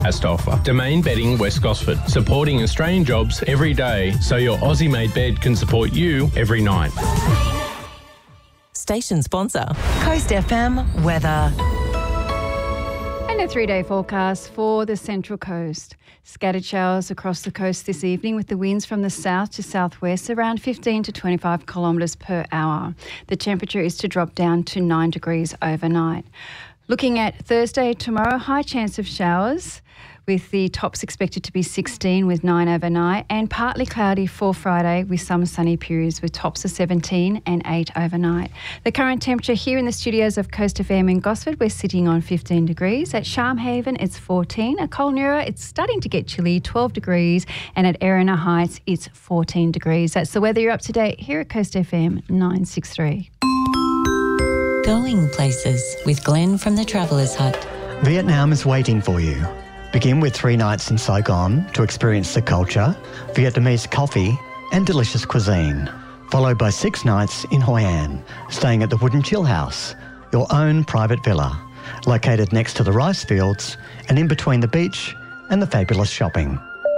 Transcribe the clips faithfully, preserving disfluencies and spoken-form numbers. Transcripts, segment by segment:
has to offer. Domain Bedding West Gosford, supporting Australian jobs every day so your Aussie-made bed can support you every night. Station sponsor, Coast F M weather. And a three-day forecast for the Central Coast. Scattered showers across the coast this evening with the winds from the south to southwest around fifteen to twenty-five kilometres per hour. The temperature is to drop down to nine degrees overnight. Looking at Thursday, tomorrow, high chance of showers with the tops expected to be sixteen with nine overnight, and partly cloudy for Friday with some sunny periods with tops of seventeen and eight overnight. The current temperature here in the studios of Coast F M in Gosford, we're sitting on fifteen degrees. At Sharmhaven, it's fourteen. At Colnura, it's starting to get chilly, twelve degrees. And at Erina Heights, it's fourteen degrees. That's the weather. You're up to date here at Coast F M nine sixty-three. Going places with Glenn from the Travellers Hut. Vietnam is waiting for you. Begin with three nights in Saigon to experience the culture, Vietnamese coffee and delicious cuisine, followed by six nights in Hoi An, staying at the Wooden Chill House, your own private villa, located next to the rice fields and in between the beach and the fabulous shopping.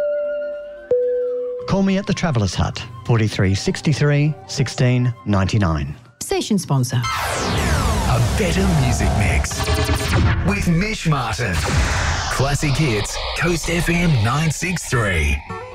Call me at the Travellers Hut, forty-three sixty-three, sixteen ninety-nine. Station sponsor. A better music mix with Mish Martin. Classic Hits, Coast F M nine sixty-three.